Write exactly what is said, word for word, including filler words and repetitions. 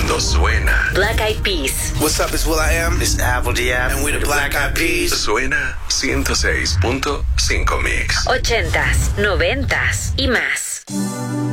cuando suena. Black Eyed Peas. What's up, it's Will I Am. It's Apple Diab. And we're the Black Eyed Peas. Suena ciento seis punto cinco Mix. Ochentas, noventas y más.